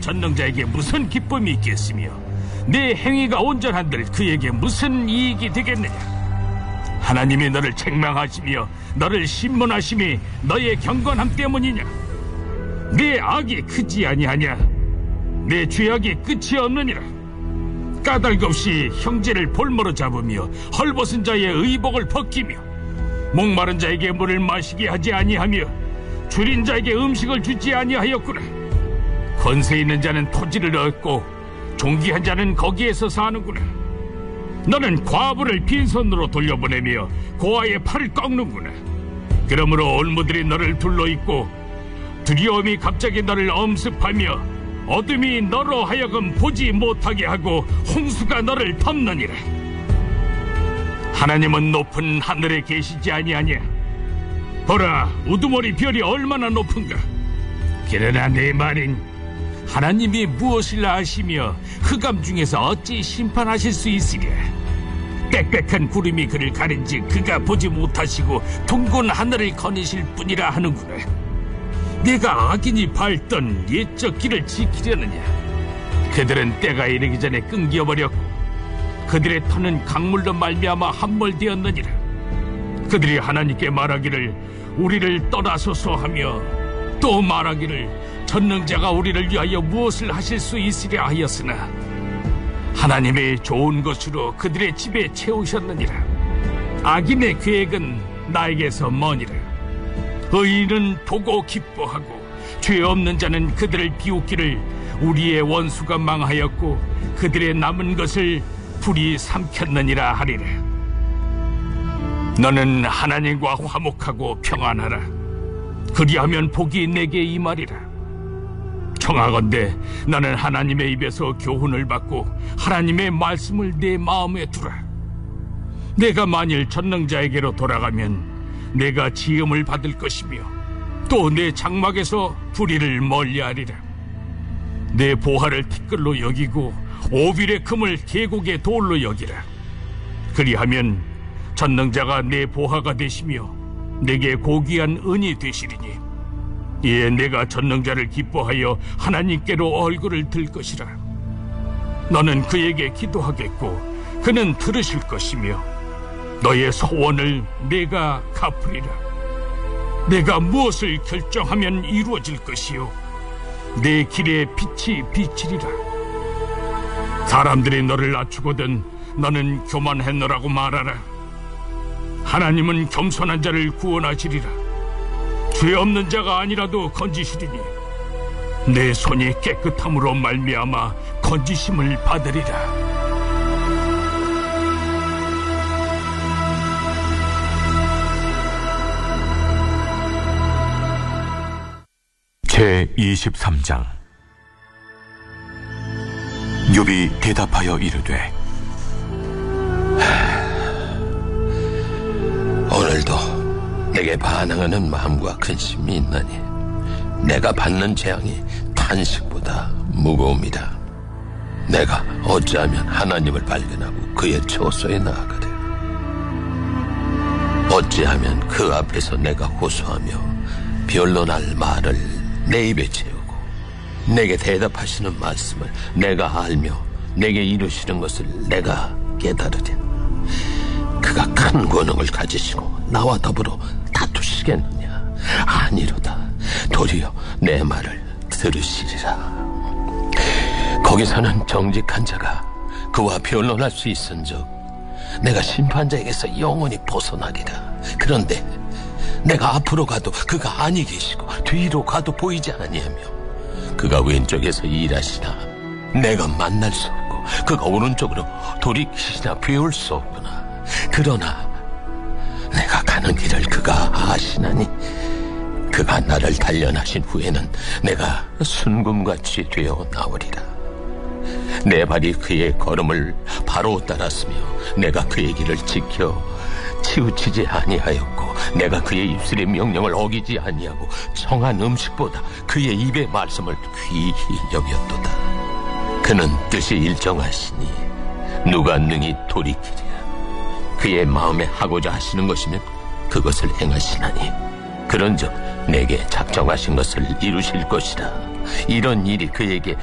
전능자에게 무슨 기쁨이 있겠으며 내 행위가 온전한들 그에게 무슨 이익이 되겠느냐? 하나님이 너를 책망하시며 너를 신문하심이 너의 경건함 때문이냐? 내 악이 크지 아니하냐? 내 죄악이 끝이 없느니라. 까닭 없이 형제를 볼모로 잡으며 헐벗은 자의 의복을 벗기며 목마른 자에게 물을 마시게 하지 아니하며 줄인 자에게 음식을 주지 아니하였구나. 권세 있는 자는 토지를 얻고 존귀한 자는 거기에서 사는구나. 너는 과부를 빈손으로 돌려보내며 고아의 팔을 꺾는구나. 그러므로 올무들이 너를 둘러있고 두려움이 갑자기 너를 엄습하며 어둠이 너로 하여금 보지 못하게 하고 홍수가 너를 덮느니라. 하나님은 높은 하늘에 계시지 아니하냐? 보라, 우두머리 별이 얼마나 높은가? 그러나 내 말인 하나님이 무엇을 아시며 흑암 중에서 어찌 심판하실 수 있으랴? 빽빽한 구름이 그를 가린지 그가 보지 못하시고 둥근 하늘을 거니실 뿐이라 하는구나. 내가 악인이 밟던 옛적 길을 지키려느냐? 그들은 때가 이르기 전에 끊겨버렸고 그들의 터는 강물로 말미암아 함몰되었느니라. 그들이 하나님께 말하기를 우리를 떠나소서 하며 또 말하기를 전능자가 우리를 위하여 무엇을 하실 수 있으랴 하였으나 하나님의 좋은 것으로 그들의 집에 채우셨느니라. 악인의 계획은 나에게서 머니라. 의인은 보고 기뻐하고 죄 없는 자는 그들을 비웃기를 우리의 원수가 망하였고 그들의 남은 것을 불이 삼켰느니라 하리라. 너는 하나님과 화목하고 평안하라. 그리하면 복이 내게 임하리라. 청하건대 나는 하나님의 입에서 교훈을 받고 하나님의 말씀을 내 마음에 두라. 내가 만일 전능자에게로 돌아가면 내가 지음을 받을 것이며 또 내 장막에서 불의를 멀리하리라. 내 보화를 티끌로 여기고 오빌의 금을 계곡의 돌로 여기라. 그리하면 전능자가 내 보화가 되시며 내게 고귀한 은이 되시리니 이에 내가 전능자를 기뻐하여 하나님께로 얼굴을 들 것이라. 너는 그에게 기도하겠고 그는 들으실 것이며 너의 소원을 내가 갚으리라. 내가 무엇을 결정하면 이루어질 것이요 내 길에 빛이 비치리라. 사람들이 너를 낮추거든 너는 교만했노라고 말하라. 하나님은 겸손한 자를 구원하시리라. 죄 없는 자가 아니라도 건지시리니 내 손이 깨끗함으로 말미암아 건지심을 받으리라. 제23장. 욥이 대답하여 이르되 오늘도 내게 반항하는 마음과 근심이 있나니 내가 받는 재앙이 탄식보다 무거움이다. 내가 어찌하면 하나님을 발견하고 그의 처소에 나아가랴. 어찌하면 그 앞에서 내가 호소하며 변론할 말을 내 입에 채우고 내게 대답하시는 말씀을 내가 알며 내게 이루시는 것을 내가 깨달으랴. 그가 큰 권능을 가지시고 나와 더불어 다투시겠느냐? 아니로다. 도리어 내 말을 들으시리라. 거기서는 정직한 자가 그와 변론할 수 있은즉 내가 심판자에게서 영원히 벗어나리라. 그런데 내가 앞으로 가도 그가 아니 계시고 뒤로 가도 보이지 아니하며 그가 왼쪽에서 일하시나 내가 만날 수 없고 그가 오른쪽으로 돌이키시나 배울 수 없구나. 그러나 내가 가는 길을 그가 아시나니 그가 나를 단련하신 후에는 내가 순금같이 되어 나오리라. 내 발이 그의 걸음을 바로 따랐으며 내가 그의 길을 지켜 치우치지 아니하였고 내가 그의 입술의 명령을 어기지 아니하고 청한 음식보다 그의 입의 말씀을 귀히 여겼도다. 그는 뜻이 일정하시니 누가 능히 돌이키랴. 그의 마음에 하고자 하시는 것이면 그것을 행하시나니 그런즉 내게 작정하신 것을 이루실 것이라. 이런 일이 그에게